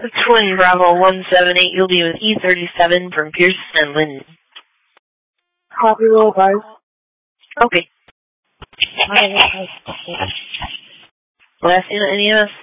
Twin Bravo 178, you'll be with E37 from Pierce and Lynn. Copy, little guys. Okay. Last unit, NEMS.